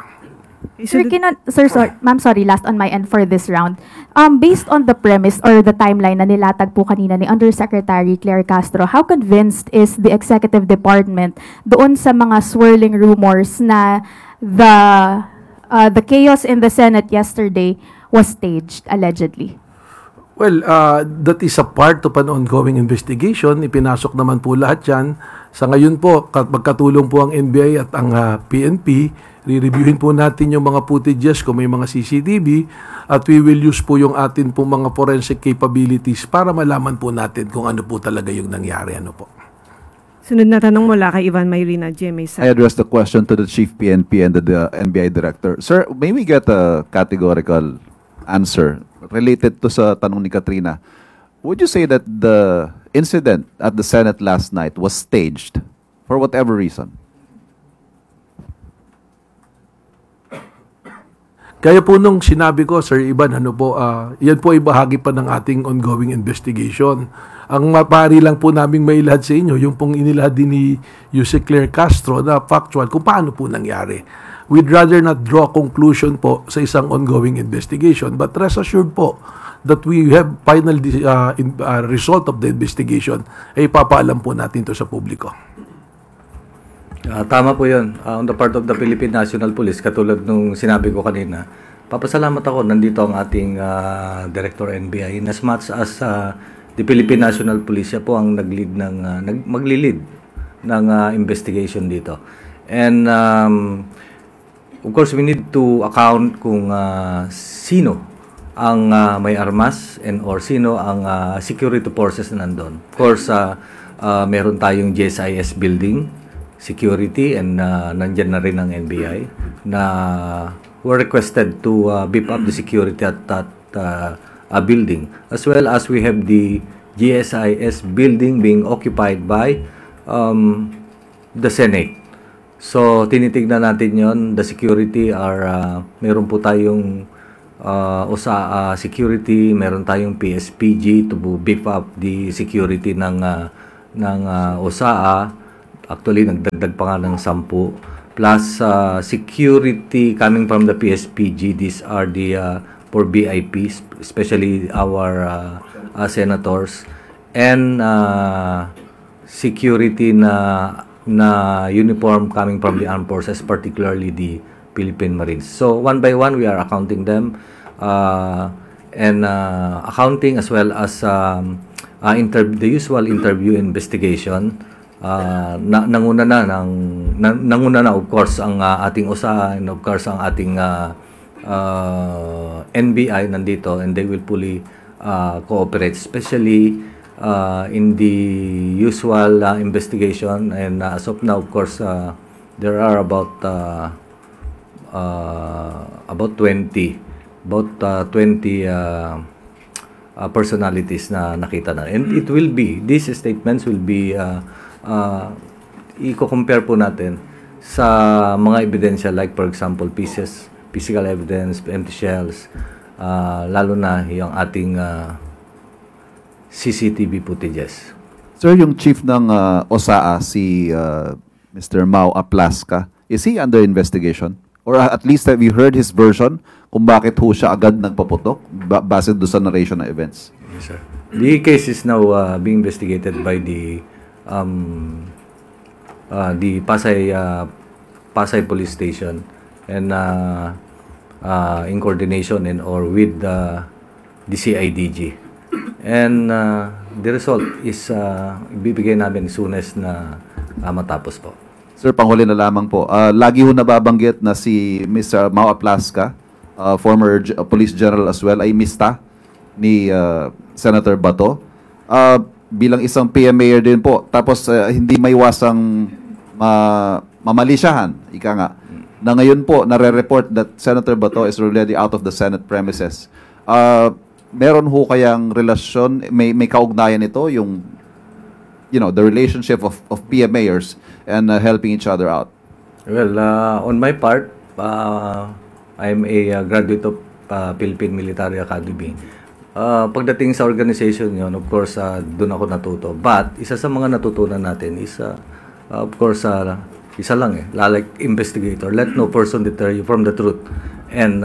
Ma'am, sorry, last on my end for this round. Based on the premise or the timeline na nilatag po kanina ni Undersecretary Claire Castro, how convinced is the Executive Department doon sa mga swirling rumors na the chaos in the Senate yesterday was staged, allegedly? Well, that is a part of an ongoing investigation. Ipinasok naman po lahat yan. Sa ngayon po, magkatulong po ang NBI at ang PNP. Re-reviewin po natin yung mga footages kung may mga CCTV at we will use po yung atin po mga forensic capabilities para malaman po natin kung ano po talaga yung nangyari. Ano po. Sunod na tanong mula kay Ivan Mayrina, GMA. I address the question to the Chief PNP and the NBI Director. Sir, may we get a categorical answer related to sa tanong ni Katrina? Would you say that the incident at the Senate last night was staged for whatever reason? Kaya po nung sinabi ko, Sir Ivan, yan po ay bahagi pa ng ating ongoing investigation. Ang mapari lang po namin mailahad sa inyo, yung pong inilahad din ni Yuse Claire Castro na factual kung paano po nangyari. We'd rather not draw conclusion po sa isang ongoing investigation, but rest assured po that we have final result of the investigation ay papaalam po natin to sa publiko. Tama po yun. On the part of the Philippine National Police, katulad nung sinabi ko kanina, papasalamat ako, nandito ang ating Director NBI. In as much as the Philippine National Police, siya po ang maglilid ng investigation dito. And of course, we need to account kung sino ang may armas and or sino ang security forces na nandun. Of course, meron tayong GSIS building security and nandyan na rin ang NBI na were requested to beef up the security at that building. As well as we have the GSIS building being occupied by the Senate. So, tinitignan natin yon. The security are, meron po tayong OSA security, meron tayong PSPG to beef up the security ng OSA. Actually, nagdagdag pa nga ng 10. Plus, security coming from the PSPG. These are the for VIPs, especially our senators. And security na uniform coming from the armed forces, particularly the Philippine Marines. So, one by one, we are accounting them. And accounting as well as the usual interview investigation. Nanguna na of course ang ating OSA and of course ang ating NBI nandito, and they will fully cooperate, especially in the usual investigation. And as of now, of course, there are about 20 personalities na nakita na. And it will be, these statements will be i-compare po natin sa mga ebidensya, like for example physical evidence, empty shells, lalo na yung ating CCTV footages. Sir, yung chief ng OSAA, si Mr. Mau Aplaska, is he under investigation? Or at least have you heard his version kung bakit ho siya agad nagpaputok base doon sa narration ng events? Yes, sir. The case is now being investigated by the Pasay Police Station, and in coordination and or with the CIDG. And the result is ibibigay namin soon as na matapos po. Sir, panghuli na lamang po. Lagi ho nababanggit na si Mr. Mau Aplaska, former police general as well, ay mista ni Senator Bato. Bilang isang PM mayor din po. Tapos hindi maiwasang mamalisyahan, ika nga, na ngayon po nare-report that Senator Bato is already out of the Senate premises. Meron ho kayang relasyon, may kaugnayan ito, yung the relationship of PM mayors and helping each other out? Well, on my part, I'm a graduate of Philippine Military Academy. Pagdating sa organization yun, of course, doon ako natuto. But, isa sa mga natutunan natin is, of course, isa lang like investigator. Let no person deter you from the truth. And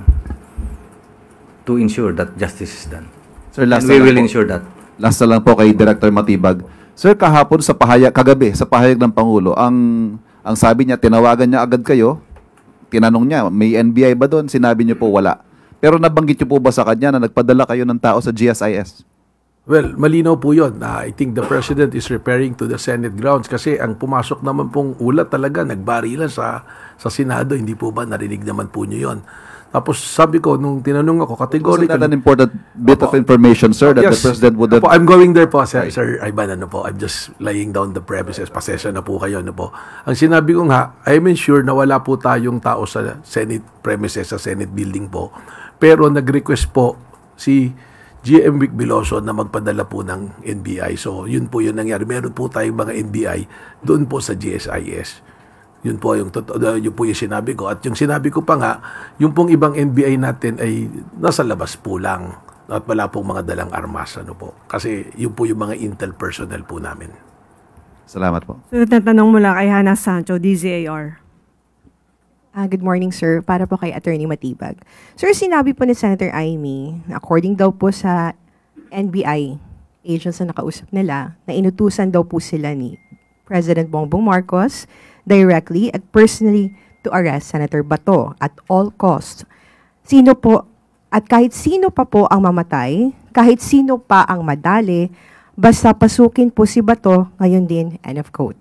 to ensure that justice is done. Sir, last and we will ensure that. Last na lang po kay Director Matibag. Sir, kahapon sa kagabi, sa pahayag ng Pangulo, ang sabi niya, tinawagan niya agad kayo, tinanong niya, may NBI ba doon? Sinabi niyo po wala. Pero nabanggit niyo po ba sa kanya na nagpadala kayo ng tao sa GSIS? Well, malinaw po yun. I think the President is referring to the Senate grounds kasi ang pumasok naman pong ulat talaga, nagbarilan sa Senado. Hindi po ba narinig naman po niyo yun? Tapos sabi ko, nung tinanong ako, categorically... Isn't that an important bit of information, sir, that the President would have... I'm going there po, Sir Ivan, I'm just laying down the premises. Pasensya na po kayo, po. Ang sinabi ko nga, I'm sure na wala po tayong tao sa Senate premises, sa Senate building po. Pero nag-request po si GM Vic Veloso na magpadala po ng NBI. So, yun po yung nangyari. Meron po tayong mga NBI doon po sa GSIS. Yun po yung sinabi ko. At yung sinabi ko pa nga, yung pong ibang NBI natin ay nasa labas po lang. At wala pong mga dalang armas. Po. Kasi yun po yung mga intel personnel po namin. Salamat po. Sunod na tanong mula kay Hannah Sancho, DZAR. Good morning, sir. Para po kay Attorney Matibag. Sir, sinabi po ni Senator Amy, according daw po sa NBI agents na nakausap nila, na inutusan daw po sila ni President Bongbong Marcos directly at personally to arrest Senator Bato at all costs. Sino po, at kahit sino pa po ang mamatay, kahit sino pa ang madali, basta pasukin po si Bato, ngayon din, end of quote.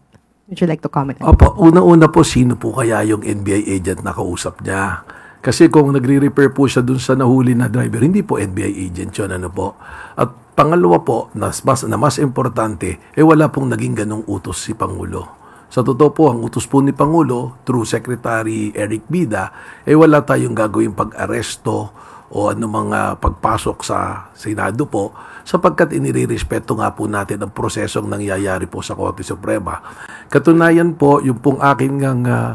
Would you like to comment? Opo, una-una po, sino po kaya yung NBI agent na kausap niya? Kasi kung nagre-repair po siya dun sa nahuli na driver, hindi po NBI agent yun, ano po. At pangalawa po, na mas importante, wala pong naging ganong utos si Pangulo. Sa totoo po, ang utos po ni Pangulo, through Secretary Eric Bida, wala tayong gagawing pag-aresto o mga pagpasok sa Senado po, sapagkat inirerespeto nga po natin ang prosesong nangyayari po sa Korte Suprema. Katunayan po, yung pong aking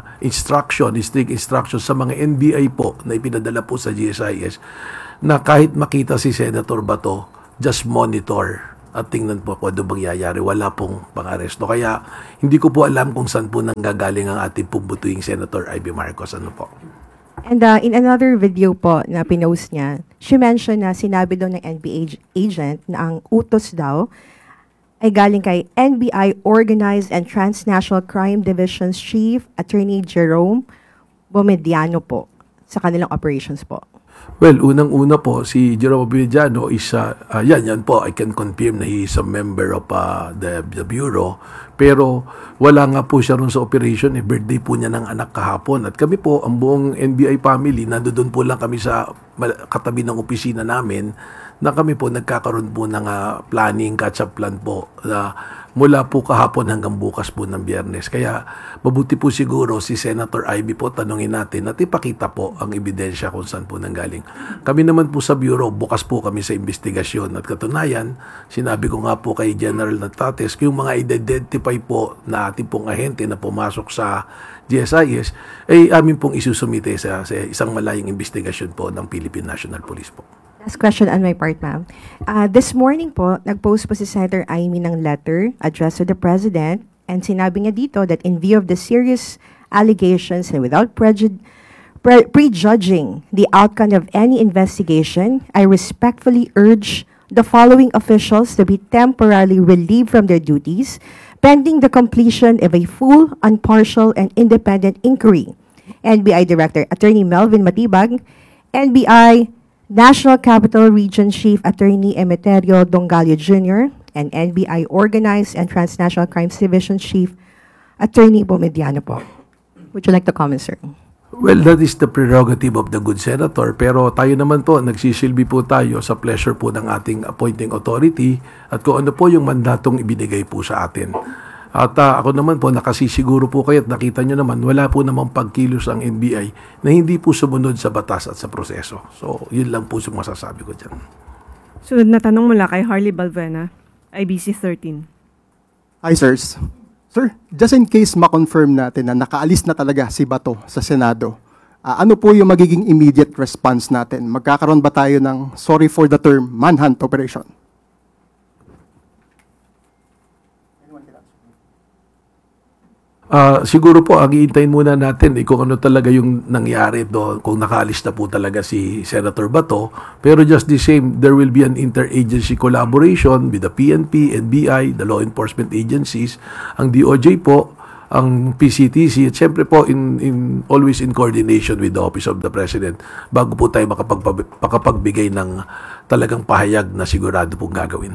strict instruction sa mga NBI po na ipinadala po sa GSIS, na kahit makita si Senator Bato, just monitor at tingnan po kung ano bang yayari. Wala pong pang-aresto. Kaya hindi ko po alam kung saan po nanggagaling ang ating pumbutuing Senator Ivy Marcos. Ano po? And in another video po na pinost niya, she mentioned na sinabi daw ng NBI agent na ang utos daw ay galing kay NBI Organized and Transnational Crime Division's Chief Attorney Jerome Bomediano po sa kanilang operations po. Well, unang-una po, si Jerome Bomediano is, yan po, I can confirm na he is a member of the Bureau. Pero wala nga po siya ron sa operation. Birthday po niya ng anak kahapon. At kami po, ang buong NBI family, nandoon po lang kami sa katabi ng opisina namin, na kami po nagkakaroon po ng planning, catch-up plan po, mula po kahapon hanggang bukas po ng Biyernes. Kaya mabuti po siguro si Senator Ivy po, tanungin natin at ipakita po ang ebidensya kung saan po nanggaling. Kami naman po sa Bureau, bukas po kami sa investigasyon. At katunayan, sinabi ko nga po kay General Natates, yung mga identify po na ating pong ahente na pumasok sa GSIS, ay amin pong isusumite sa isang malayang investigasyon po ng Philippine National Police po. Last question on my part, ma'am. This morning po, nag-post po si Senator Amy ng letter addressed to the President, and sinabi niya dito that in view of the serious allegations and without prejudging the outcome of any investigation, I respectfully urge the following officials to be temporarily relieved from their duties pending the completion of a full, impartial, and independent inquiry. NBI Director Attorney Melvin Matibag, NBI National Capital Region Chief Attorney Emeterio Dongalio Jr., and NBI Organized and Transnational Crimes Division Chief Attorney Bomediano po. Would you like to comment, sir? Well, that is the prerogative of the good senator. Pero tayo naman po, nagsisilbi po tayo sa pleasure po ng ating appointing authority at kung ano po yung mandatong ibinigay po sa atin. At ako naman po, nakasisiguro po kayo at nakita nyo naman, wala po namang pagkilos ang NBI na hindi po sumunod sa batas at sa proseso. So, yun lang po yung masasabi ko dyan. Sunod na tanong mula kay Harley Balbuena, IBC 13. Hi, sirs. Sir, just in case ma-confirm natin na nakaalis na talaga si Bato sa Senado, ano po yung magiging immediate response natin? Magkakaroon ba tayo ng, sorry for the term, manhunt operation? Siguro po, ang iintayin muna natin kung ano talaga yung nangyari doon, kung nakaalis na po talaga si Senator Bato. Pero just the same, there will be an interagency collaboration with the PNP, NBI, the law enforcement agencies, ang DOJ po, ang PCTC, at syempre po always in coordination with the Office of the President bago po tayo makapagbigay ng talagang pahayag na sigurado pong gagawin.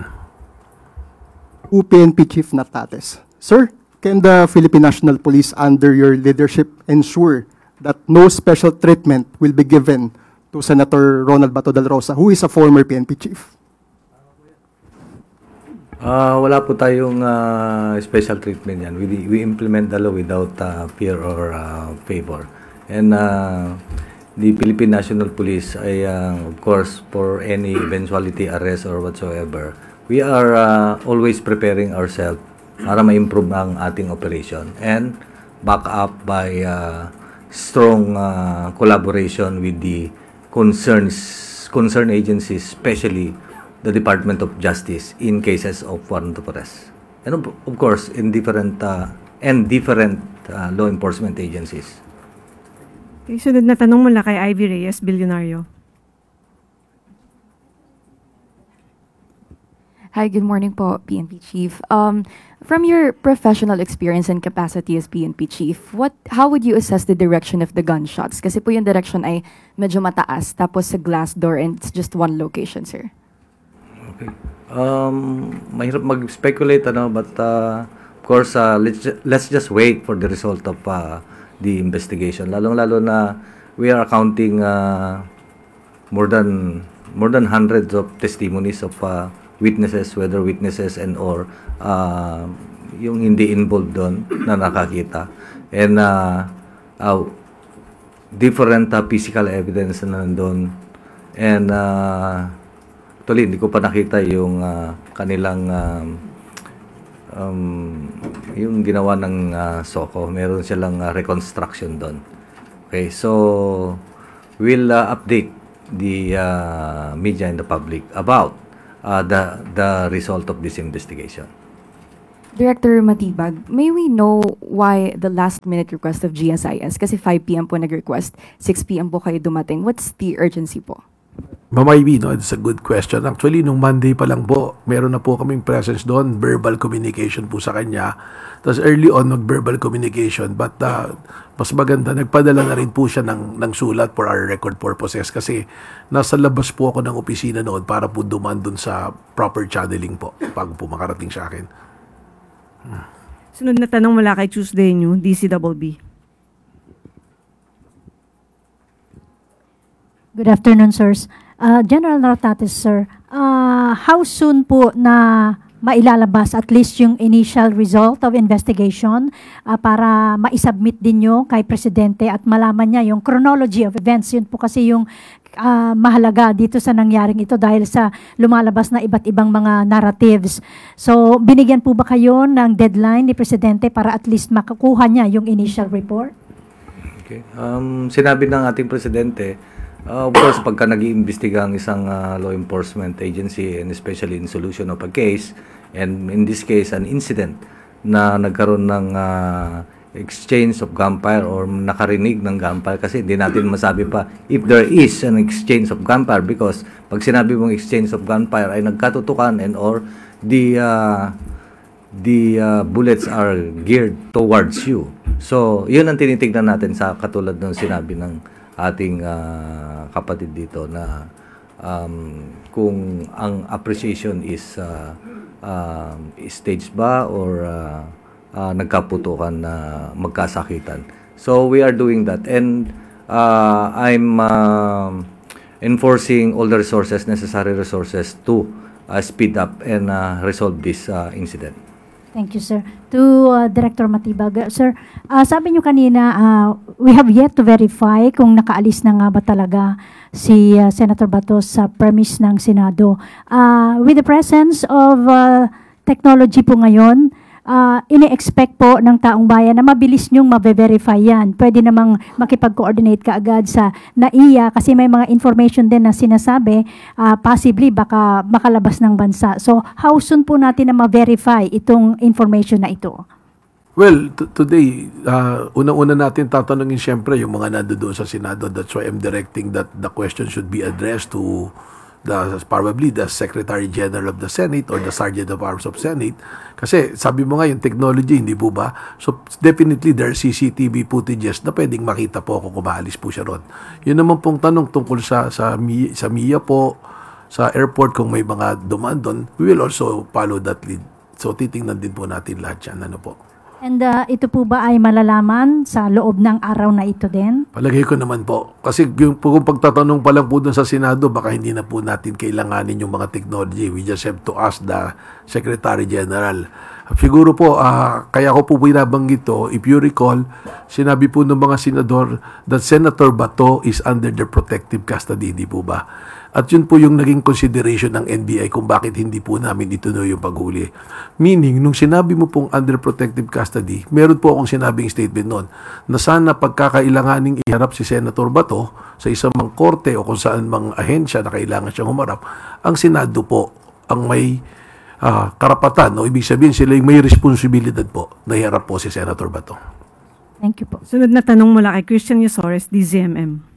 PNP Chief Natates. Sir, can the Philippine National Police under your leadership ensure that no special treatment will be given to Senator Ronald Bato del Rosa, who is a former PNP chief? Wala po tayong special treatment yan. We implement the law without fear or favor. And the Philippine National Police ay, of course, for any eventuality, arrest or whatsoever, we are always preparing ourselves para ma-improve ang ating operation and back up by strong collaboration with the concerned agencies, especially the Department of Justice in cases of warrant of arrest. And of course, in different law enforcement agencies. Okay, sunod na tanong mula kay Ivy Reyes, Bilyonaryo. Hi, good morning po, PNP Chief. From your professional experience and capacity as PNP Chief, how would you assess the direction of the gunshots? Kasi po yung direction ay medyo mataas, tapos sa glass door, and it's just one location, sir. Okay. Mahirap mag-speculate, but course, let's just wait for the result of the investigation. Lalong-lalo na we are accounting more than hundreds of testimonies of witnesses, whether witnesses and or yung hindi involved doon na nakakita. And different physical evidence na nandun. And actually, hindi ko pa nakita yung kanilang yung ginawa ng SOCO. Meron silang reconstruction doon. Okay, so we'll update the media and the public about the result of this investigation. Director Matibag, may we know why the last-minute request of GSIS? Kasi 5 p.m. po nag-request, 6 p.m. po kayo dumating. What's the urgency po? Mamaybe, no? It's a good question. Actually, nung Monday pa lang po, meron na po kaming presence doon, verbal communication po sa kanya. Tapos early on, verbal communication. But mas maganda, nagpadala na rin po siya ng sulat for our record purposes kasi nasa labas po ako ng opisina noon para po duman doon sa proper channeling po bago po makarating sa akin. Sunod na tanong mula kay Tuesday New, DCWB. Good afternoon, sirs. General Nartates, sir, how soon po na mailalabas at least yung initial result of investigation para maisubmit din nyo kay Presidente at malaman niya yung chronology of events? Yun po kasi yung mahalaga dito sa nangyaring ito dahil sa lumalabas na iba't ibang mga narratives. So, binigyan po ba kayo ng deadline ni Presidente para at least makakuha niya yung initial report? Okay. Sinabi ng ating Presidente, of course, pagka nag-iimbestiga ang isang law enforcement agency and especially in solution of a case, and in this case, an incident na nagkaroon ng exchange of gunfire or nakarinig ng gunfire kasi hindi natin masabi pa if there is an exchange of gunfire because pag sinabi mong exchange of gunfire ay nagkatutukan and or the bullets are geared towards you. So, yun ang tinitignan natin sa katulad ng sinabi ng ating kapatid dito na kung ang appreciation is staged ba or nagkaputukan na magkasakitan. So we are doing that and I'm enforcing all the resources, necessary resources to speed up and resolve this incident. Thank you, sir. To Director Matibag, sir, sabi niyo kanina, we have yet to verify kung nakaalis na nga ba talaga si Senator Bato sa premise ng Senado. With the presence of technology po ngayon, ini-expect po ng taong bayan na mabilis niyong mabe-verify yan. Pwede namang makipag-coordinate ka agad sa NAIA kasi may mga information din na sinasabi possibly baka makalabas ng bansa. So, how soon po natin na ma-verify itong information na ito? Well, today, unang-una natin tatanungin siyempre yung mga nandoon sa Senado. That's why I'm directing that the question should be addressed to probably the Secretary General of the Senate or the Sergeant of Arms of Senate. Kasi sabi mo nga yung technology, hindi po ba? So definitely there are CCTV footages na pwedeng makita po kung kumaalis po siya ron. Yun naman pong tanong tungkol sa MIA po, sa airport kung may mga dumaan doon, we will also follow that lead. So titingnan din po natin lahat yan. Ano po? And ito po ba ay malalaman sa loob ng araw na ito din? Palagay ko naman po. Kasi kung pagtatanong pa lang po doon sa Senado, baka hindi na po natin kailanganin yung mga technology. We just have to ask the Secretary General. Siguro po, kaya ko po binabanggit to, if you recall, sinabi po ng mga senador that Senator Bato is under their protective custody, hindi po ba? At yun po yung naging consideration ng NBI kung bakit hindi po namin ituloy yung paghuli. Meaning, nung sinabi mo pong under protective custody, meron po akong sinabing statement noon na sana pagkakailanganing iharap si Senator Bato sa isang mang korte o kung saan mang ahensya na kailangan siyang humarap, ang Senado po ang may karapatan o ibig sabihin sila yung may responsibilidad po na iharap po si Senator Bato. Thank you po. Sunod na tanong mula kay Christian Yusores, DZMM.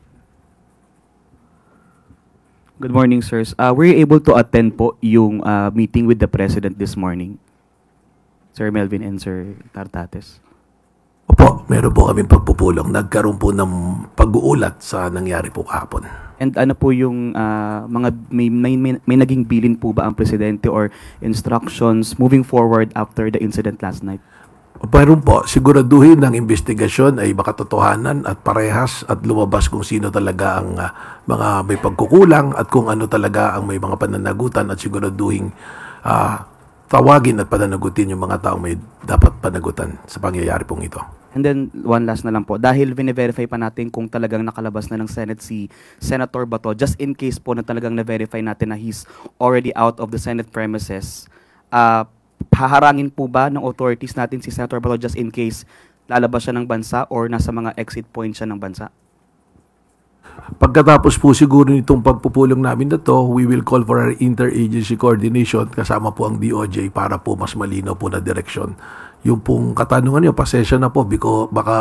Good morning, sirs. Were you able to attend po yung meeting with the President this morning? Sir Melvin and Sir Nartates. Opo, meron po kami pagpupulong. Nagkaroon po ng pag-uulat sa nangyari po kahapon. And ano po yung mga may naging bilin po ba ang Presidente or instructions moving forward after the incident last night? Pero po, siguraduhin ng investigasyon ay makatotohanan at parehas at lumabas kung sino talaga ang mga may pagkukulang at kung ano talaga ang may mga pananagutan at siguraduhin tawagin at pananagutin yung mga taong may dapat panagutan sa pangyayari pong ito. And then, one last na lang po. Dahil vine-verify pa natin kung talagang nakalabas na ng Senate si Senator Bato, just in case po na talagang na-verify natin na he's already out of the Senate premises, haharangin po ba ng authorities natin si Senator Bato just in case lalabas siya ng bansa or nasa mga exit point siya ng bansa? Pagkatapos po siguro nitong pagpupulong namin na to, we will call for our interagency coordination kasama po ang DOJ para po mas malinaw po na direksyon. Yung pong katanungan niyo, pasensya na po, baka